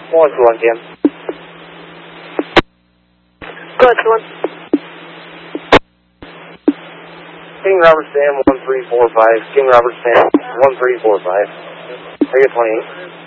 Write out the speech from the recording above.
121 Cam. Go ahead, 21. King Robert Sam 1345. King Robert Sam 1345. I get 28.